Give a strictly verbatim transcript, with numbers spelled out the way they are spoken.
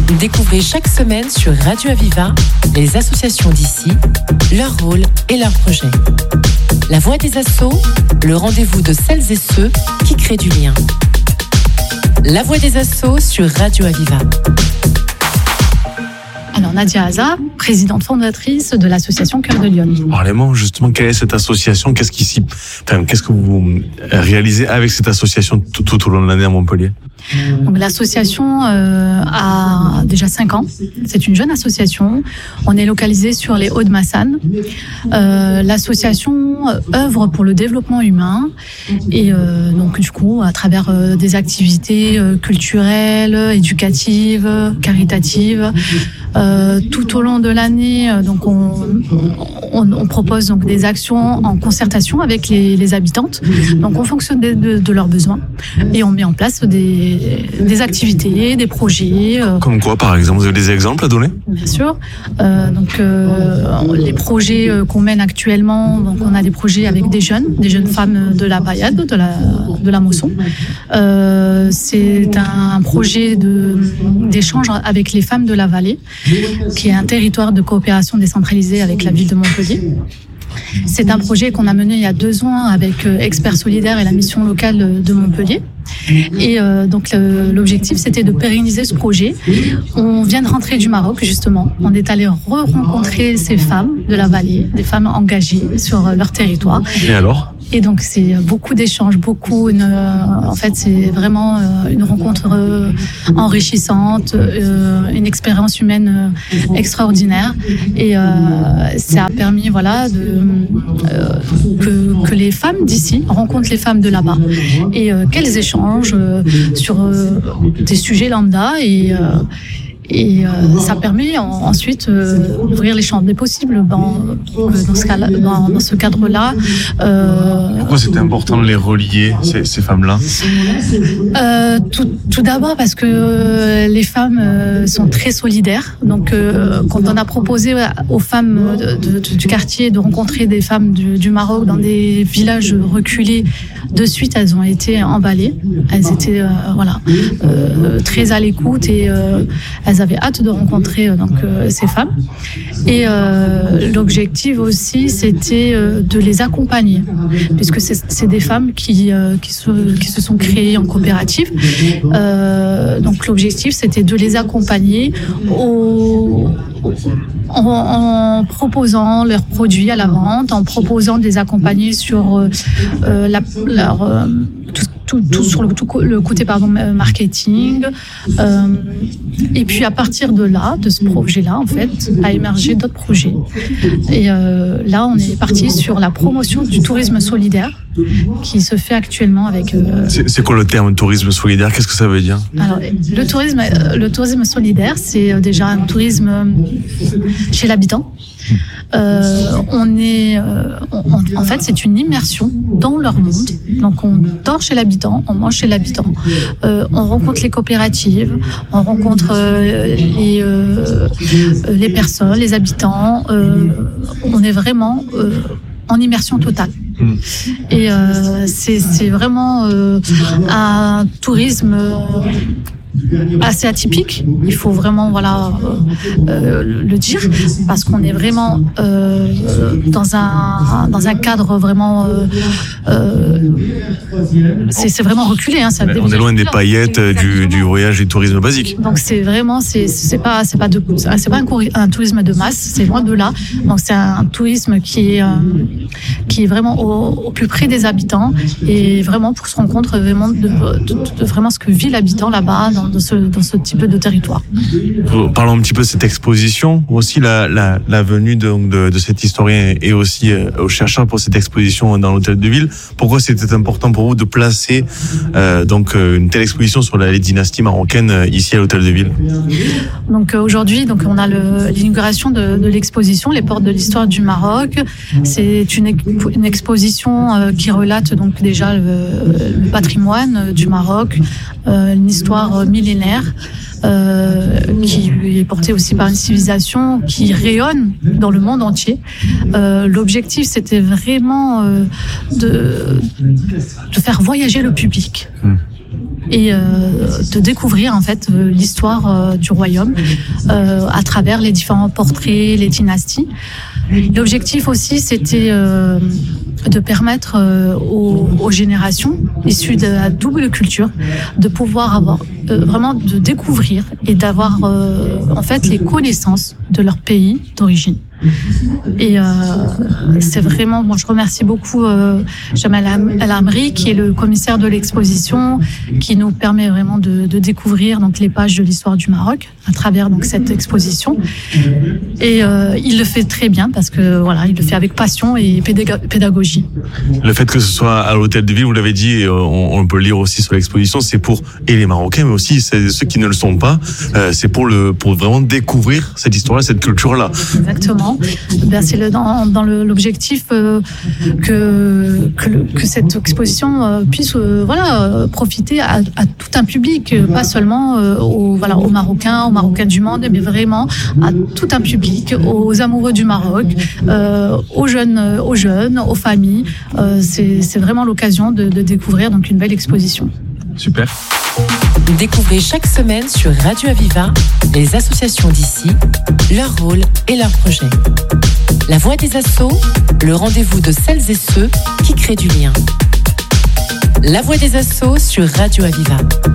Découvrez chaque semaine sur Radio Aviva les associations d'ici, leur rôle et leurs projets. La Voix des Assos, le rendez-vous de celles et ceux qui créent du lien. La Voix des Assos sur Radio Aviva. Alors Nadia Haza, présidente fondatrice de l'association Cœur de Lyon. Parlez-moi justement, quelle est cette association ? Qu'est-ce qui s'y... enfin, qu'est-ce que vous réalisez avec cette association tout, tout au long de l'année à Montpellier ? Donc, l'association euh, a déjà cinq ans. C'est une jeune association. On est localisé sur les Hauts-de-Massanes. Euh, l'association œuvre pour le développement humain et euh, donc du coup à travers euh, des activités euh, culturelles, éducatives, caritatives. Euh, tout au long de l'année, donc on, on, on propose donc des actions en concertation avec les, les habitantes. Donc on fonctionne de, de, de leurs besoins et on met en place des, des activités, des projets. Euh, Comme quoi, par exemple, vous avez des exemples à donner ? Bien sûr. Euh, donc euh, les projets qu'on mène actuellement, donc on a des projets avec des jeunes, des jeunes femmes de la Bayade, de la de la Mosson. Euh, c'est un projet de d'échange avec les femmes de la vallée, qui est un territoire de coopération décentralisée avec la ville de Montpellier. C'est un projet qu'on a mené il y a deux ans avec Experts Solidaires et la mission locale de Montpellier. Et euh, donc le, l'objectif, c'était de pérenniser ce projet. On vient de rentrer du Maroc, justement. On est allé re-rencontrer ces femmes de la vallée, des femmes engagées sur leur territoire. Et alors ? Et donc c'est beaucoup d'échanges, beaucoup. Une, euh, en fait, c'est vraiment euh, une rencontre euh, enrichissante, euh, une expérience humaine euh, extraordinaire. Et euh, ça a permis, voilà, de, euh, que, que les femmes d'ici rencontrent les femmes de là-bas et euh, qu'elles échangent euh, sur euh, des sujets lambda et euh, Et euh, ça permet en, ensuite euh, d'ouvrir les champs des possibles dans, dans, ce, cas dans, dans ce cadre-là. Euh, Pourquoi c'était important de les relier, ces, ces femmes-là ? euh, tout, tout d'abord parce que les femmes euh, sont très solidaires. Donc euh, quand on a proposé aux femmes de, de, du quartier de rencontrer des femmes du, du Maroc dans des villages reculés, de suite elles ont été emballées. Elles étaient euh, voilà, euh, très à l'écoute et euh, elles avaient hâte de rencontrer euh, donc euh, ces femmes. Et euh, l'objectif aussi, c'était euh, de les accompagner, puisque c'est, c'est des femmes qui euh, qui se qui se sont créées en coopérative. Euh, donc l'objectif, c'était de les accompagner au En, en proposant leurs produits à la vente, en proposant de les accompagner sur euh, la, leur, euh, tout, tout, tout sur le, tout, le côté pardon, marketing. Euh, et puis à partir de là, de ce projet-là, en fait, a émergé d'autres projets. Et euh, là, on est parti sur la promotion du tourisme solidaire qui se fait actuellement avec... Euh... C'est, c'est quoi le terme tourisme solidaire ? Qu'est-ce que ça veut dire ? Alors, le tourisme, le tourisme solidaire, c'est déjà un tourisme chez l'habitant. Euh, on est, euh, on, en fait, c'est une immersion dans leur monde. Donc, on dort chez l'habitant, on mange chez l'habitant, euh, on rencontre les coopératives, on rencontre euh, les, euh, les personnes, les habitants. Euh, on est vraiment euh, en immersion totale. Et euh, c'est, c'est vraiment euh, un tourisme euh, assez atypique. Il faut vraiment voilà euh, le dire parce qu'on est vraiment euh, dans un dans un cadre vraiment euh, euh, c'est, c'est vraiment reculé. Hein, on est loin des paillettes du, du voyage du tourisme basique. Donc c'est vraiment c'est c'est pas c'est pas de c'est pas un, un tourisme de masse. C'est loin de là. Donc c'est un tourisme qui est euh, qui est vraiment au, au plus près des habitants et vraiment pour se rendre compte vraiment de, de, de vraiment ce que vit l'habitant là-bas dans Dans ce, dans ce type de territoire. Parlons un petit peu de cette exposition, aussi la, la, la venue de, de, de cet historien et aussi euh, aux chercheurs pour cette exposition dans l'hôtel de ville. Pourquoi c'était important pour vous de placer euh, donc une telle exposition sur la, les dynasties marocaines euh, ici à l'hôtel de ville ? Donc euh, aujourd'hui, donc on a le, l'inauguration de, de l'exposition Les Portes de l'Histoire du Maroc. C'est une, une exposition euh, qui relate donc déjà le, le patrimoine du Maroc, euh, une histoire millénaire euh, qui est portée aussi par une civilisation qui rayonne dans le monde entier. Euh, l'objectif, c'était vraiment euh, de, de faire voyager le public. Mmh. et euh, de découvrir en fait l'histoire euh, du royaume euh, à travers les différents portraits, les dynasties. L'objectif aussi, c'était euh, de permettre euh, aux, aux générations issues de la double culture de pouvoir avoir euh, vraiment de découvrir et d'avoir euh, en fait les connaissances de leur pays d'origine. Et euh, c'est vraiment, moi je remercie beaucoup euh, Jamal El Amri qui est le commissaire de l'exposition, qui nous permet vraiment de, de découvrir donc les pages de l'histoire du Maroc à travers donc cette exposition. Et euh, il le fait très bien parce que voilà, il le fait avec passion et pédagogie. Le fait que ce soit à l'hôtel de ville, vous l'avez dit, on, on peut le lire aussi sur l'exposition, c'est pour et les Marocains, mais aussi ceux qui ne le sont pas. Euh, c'est pour le pour vraiment découvrir cette histoire-là, cette culture-là. Exactement. Ben, c'est le, dans, dans le, l'objectif euh, que, que, le, que cette exposition euh, puisse euh, voilà, euh, profiter à, à tout un public, euh, pas seulement euh, aux, voilà, aux Marocains, aux Marocains du monde, mais vraiment à tout un public, aux amoureux du Maroc, euh, aux jeunes, aux jeunes, aux familles. Euh, c'est, c'est vraiment l'occasion de, de découvrir donc une belle exposition. Super. Découvrez chaque semaine sur Radio Aviva les associations d'ici, leur rôle et leurs projets. La voix des assos, le rendez-vous de celles et ceux qui créent du lien. La voix des assos sur Radio Aviva.